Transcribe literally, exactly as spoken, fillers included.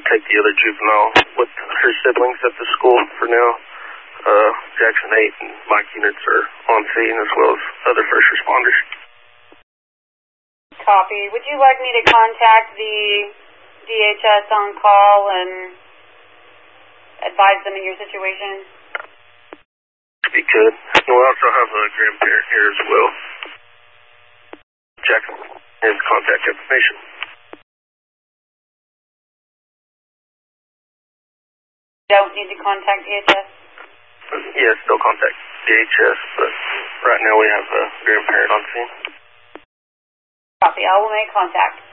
take the other juvenile with her siblings at the school for now. Uh, Jackson eight and Mike units are on scene as well as other first responders. Copy. Would you like me to contact the D H S on call and advise them of your situation? If you could. We'll also have a grandparent here as well. Jackson, his contact information. Don't need to contact D H S? Yeah, still contact D H S, but right now we have a grandparent on scene. Copy. I will make contact.